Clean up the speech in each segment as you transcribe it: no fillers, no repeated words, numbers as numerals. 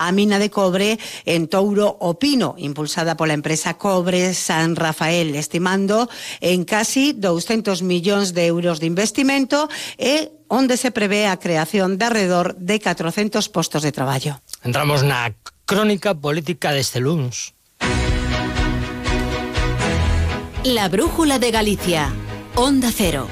a mina de cobre en Touro o Pino, impulsada pola empresa Cobre San Rafael, estimando en casi 200 millóns de euros de investimento e onde se prevé a creación de alrededor de 400 postos de traballo. Entramos na crónica política deste luns. La brújula de Galicia, Onda Cero.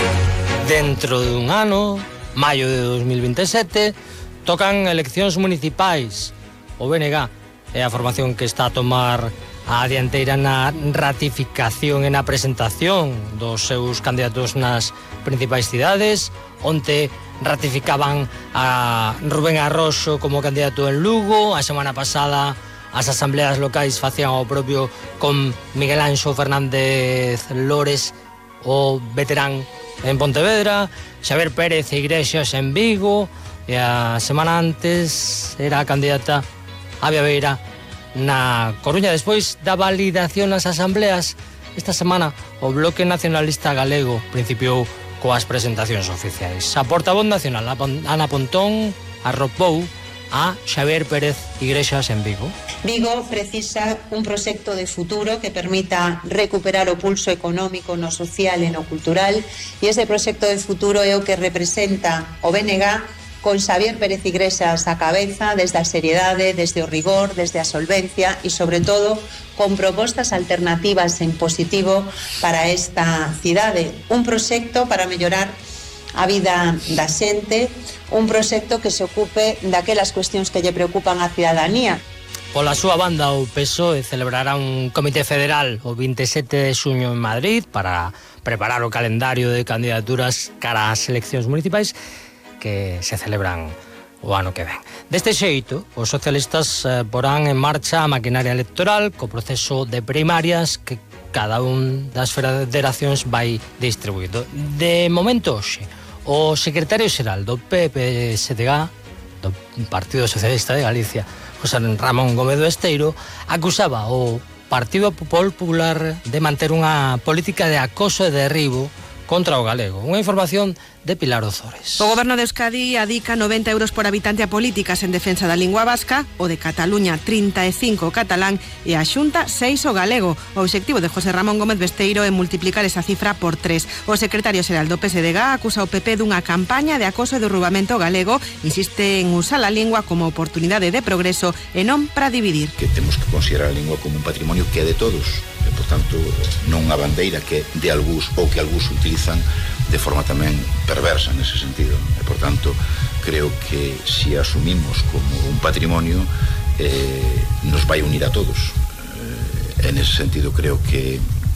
Dentro dun ano, maio de 2027, tocan eleccións municipais. O BNG é a formación que está a tomar a dianteira na ratificación e na presentación dos seus candidatos nas principais cidades. Onte ratificaban a Rubén Arroxo como candidato en Lugo. A semana pasada as asambleas locais facían o propio con Miguel Anxo Fernández Lores, o veterán en Pontevedra, Xavier Pérez Iglesias en Vigo, e a semana antes era a candidata Avia Beira na Coruña. Despois da validación nas asambleas, esta semana o Bloque Nacionalista Galego principiou coas presentacións oficiais. A portavoz nacional, Ana Pontón, arropou a Xavier Pérez Iglesias en Vigo. Vigo precisa un proxecto de futuro que permita recuperar o pulso económico no social e no cultural, e ese proxecto de futuro é o que representa o BNG con Xavier Pérez Iglesias á cabeza, desde a seriedade, desde o rigor, desde a solvencia e, sobre todo, con propostas alternativas en positivo para esta cidade. Un proxecto para mellorar a vida da xente, un proxecto que se ocupe daquelas cuestións que lle preocupan á cidadanía. Pola súa banda, o PSOE celebrará un comité federal o 27 de xuño en Madrid para preparar o calendario de candidaturas cara ás eleccións municipais que se celebran o ano que ven. Deste xeito, os socialistas porán en marcha a maquinaria electoral co proceso de primarias que cada un das federacións vai distribuído. De momento, hoxe, o secretario xeral do PPSDG, do Partido Socialista de Galicia, José Ramón Gómez do Esteiro, acusaba o Partido Popular de manter unha política de acoso e derribo contra o galego. Unha información de Pilar Ozores. O Goberno de Euskadi adica 90 euros por habitante a políticas en defensa da lingua vasca, o de Cataluña 35 o catalán e a Xunta 6 o galego. O obxectivo de José Ramón Gómez Besteiro é multiplicar esa cifra por 3. O secretario xeral do PSDG acusa o PP dunha campaña de acoso e derrubamento galego, insiste en usar a lingua como oportunidade de progreso e non para dividir. Que temos que considerar a lingua como un patrimonio que é de todos, e, por tanto, non unha bandeira que de algúns ou que algúns utilizan de forma tamén perversa nese sentido. E, por tanto, creo que si asumimos como un patrimonio nos vai unir a todos. En ese sentido, creo que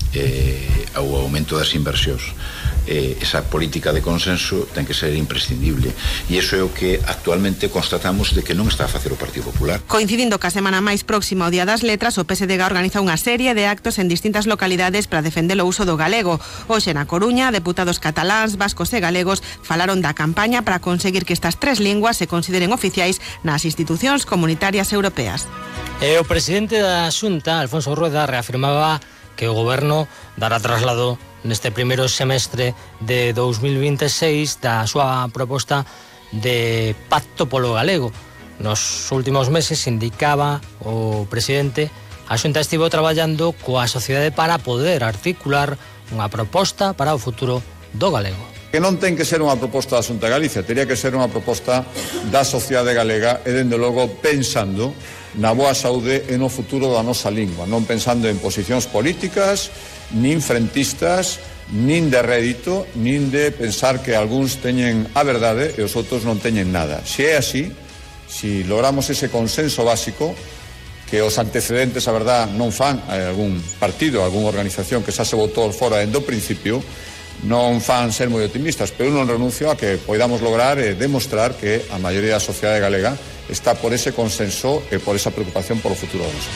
o aumento das inversións, esa política de consenso ten que ser imprescindible, e iso é o que actualmente constatamos de que non está a facer o Partido Popular. Coincidindo ca semana máis próxima ao Día das Letras, o PSDG organiza unha serie de actos en distintas localidades para defender o uso do galego. Hoxe na Coruña, deputados cataláns, vascos e galegos falaron da campaña para conseguir que estas tres linguas se consideren oficiais nas institucións comunitarias europeas. E o presidente da Xunta, Alfonso Rueda, reafirmaba que o Goberno dará traslado neste primeiro semestre de 2026 da súa proposta de pacto polo galego. Nos últimos meses, indicaba o presidente, a Xunta estivo traballando coa sociedade para poder articular unha proposta para o futuro do galego. Que non ten que ser unha proposta da Xunta de Galicia, teria que ser unha proposta da sociedade galega e, dende logo, pensando na boa saúde e no futuro da nosa lingua, non pensando en posicións políticas, nin frentistas, nin de rédito, nin de pensar que algúns teñen a verdade e os outros non teñen nada. Se é así, se logramos ese consenso básico, que os antecedentes, a verdad, non fan algún partido, algunha organización que xa se votou fora dende o principio, non fan ser moi optimistas, pero non renuncio a que podamos lograr e demostrar que a maioría da sociedade galega está por ese consenso e por esa preocupación por o futuro da nosa.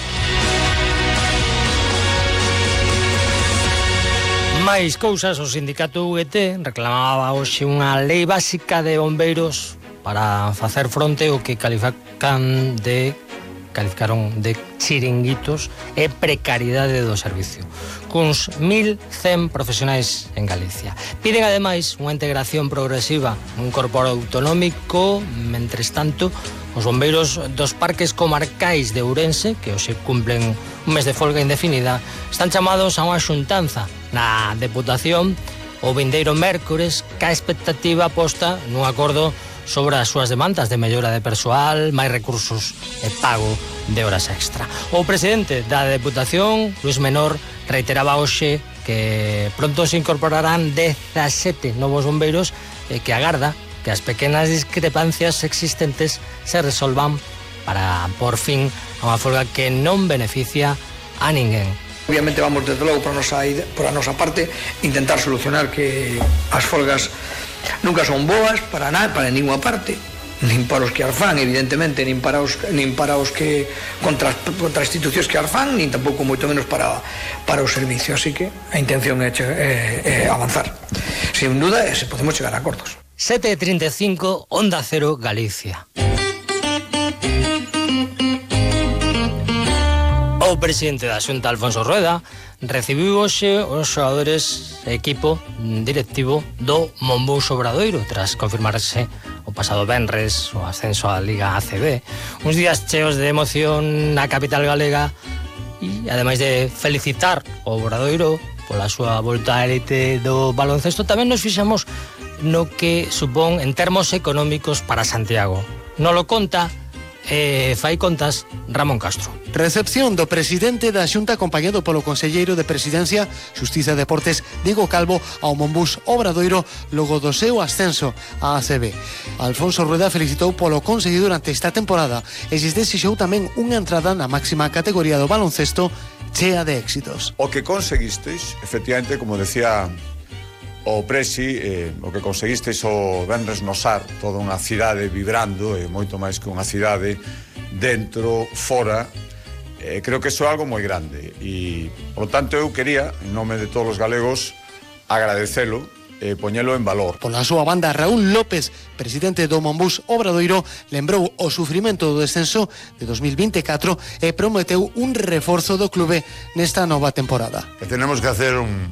Máis cousas, o sindicato UGT reclamaba hoxe unha lei básica de bombeiros para facer fronte ao que calificaron de chiringuitos e precariedade do servicio, cuns 1.100 profesionais en Galicia. Piden, ademais, unha integración progresiva nun corpo autonómico. Mentres tanto, o Os bombeiros dos parques comarcais de Ourense, que hoxe cumplen un mes de folga indefinida, están chamados a unha xuntanza na Deputación o vindeiro mércores ca expectativa posta nun acordo sobre as súas demandas de mellora de persoal, máis recursos e pago de horas extra. O presidente da Deputación, Luis Menor, reiteraba hoxe que pronto se incorporarán 17 novos bombeiros e que agarda que as pequenas discrepancias existentes se resolvan para por fin a unha folga que non beneficia a ninguén. Obviamente vamos desde logo por a nosa parte intentar solucionar que as folgas nunca son boas para ninguna parte, nin para os que as fan, evidentemente, nin para os que contra as institucións que as fan, nin tampouco moito menos para o servicio, así que a intención é avanzar. Sin duda, se podemos chegar a acordos. 7:35, Onda Cero, Galicia. O presidente da Xunta, Alfonso Rueda, recibiu hoxe os xogadores e equipo directivo do Monbous Obradoiro tras confirmarse o pasado venres o ascenso á Liga ACB. Uns días cheos de emoción na capital galega e, ademais de felicitar o Obradoiro pola súa volta á elite do baloncesto, tamén nos fixamos no que supón en termos económicos para Santiago. Nolo conta fai contas Ramón Castro. Recepción do presidente da Xunta acompañado polo conselleiro de Presidencia, Xustiza e Deportes, Diego Calvo, ao Monbous Obradoiro logo do seu ascenso á ACB. Alfonso Rueda felicitou polo conseguido durante esta temporada e lles desexou tamén unha entrada na máxima categoría do baloncesto chea de éxitos. O que conseguisteis, efectivamente, como decía o Presi, o que conseguisteis o venres no Sar, toda unha cidade vibrando, e moito máis que unha cidade, dentro, fora, creo que iso é algo moi grande. E, por tanto, eu quería, en nome de todos os galegos, agradecelo e poñelo en valor. Pola súa banda, Raúl López, presidente do Monbous Obradoiro, lembrou o sufrimento do descenso de 2024 e prometeu un reforzo do clube nesta nova temporada. Que tenemos que hacer un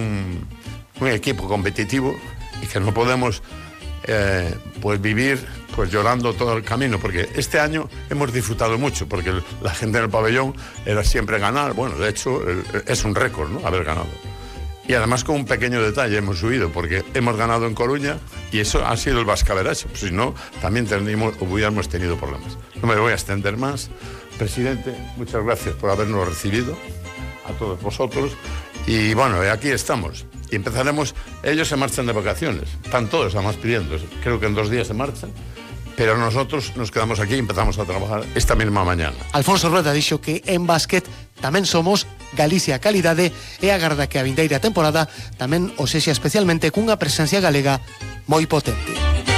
equipo competitivo y que no podemos pues vivir pues llorando todo el camino, porque este año hemos disfrutado mucho, porque la gente en el pabellón era siempre ganar. Bueno, de hecho es un récord, ¿no?, haber ganado. Y además con un pequeño detalle hemos subido, porque hemos ganado en Coruña y eso ha sido el Bascaverache, pues si no también hubiéramos tenido problemas. No me voy a extender más. Presidente, muchas gracias por habernos recibido a todos vosotros. Y bueno, aquí estamos. Y empezaremos, ellos se marchan de vacaciones, están todos además pidiendo, creo que en 2 días se marchan, pero nosotros nos quedamos aquí y empezamos a trabajar esta misma mañana. Alfonso Rueda dixo que en básquet tamén somos Galicia calidade e agarda que a vindeira temporada tamén o sexa especialmente cunha presencia galega moi potente.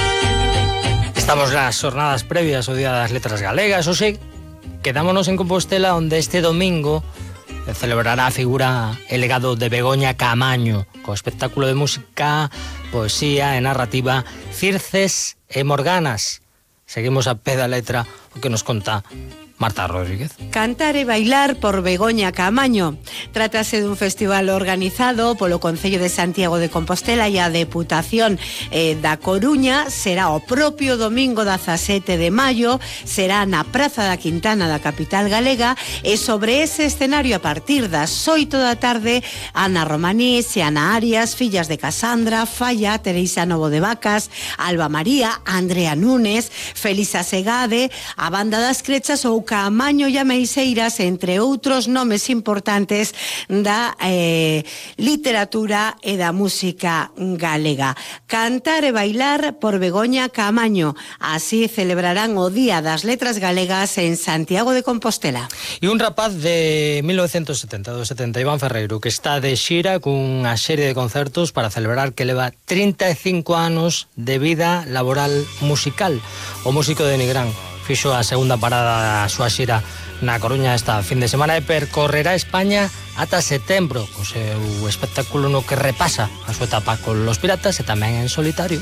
Estamos nas jornadas previas ao Día das Letras Galegas, hoxe quedámonos en Compostela, onde este domingo celebrará a figura e legado de Begoña Caamaño, co espectáculo de música, poesía e narrativa Circes e Morganas. Seguimos a pé da letra o que nos conta Marta Rodríguez. Cantar e bailar por Begoña Caamaño. Trátase dun festival organizado polo Concello de Santiago de Compostela e a Deputación da Coruña. Será o propio domingo 17 de maio, será na Praza da Quintana da capital galega, e sobre ese escenario a partir das 8 da tarde Ana Romanís e Ana Arias, fillas de Casandra, Falla, Teresa Novo de Vacas, Alba María, Andrea Núñez, Felisa Segade, a Banda das Crechas ou Caamaño e Ameixeiras, entre outros nomes importantes da literatura e da música galega. Cantar e bailar por Begoña Caamaño. Así celebrarán o Día das Letras Galegas en Santiago de Compostela. E un rapaz de 1970, Iván Ferreiro, que está de xira cunha serie de concertos para celebrar que leva 35 anos de vida laboral musical. O músico de Nigrán fixo a segunda parada da súa xira na Coruña esta fin de semana e percorrerá España ata setembro co seu espectáculo no que repasa a súa etapa con Los Piratas e tamén en solitario.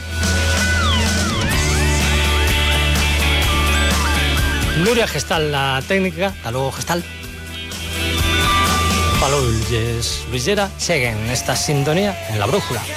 Nuria Gestal na técnica, hasta logo Gestal. Palolles Luis Llera seguen nesta sintonía en La Brújula.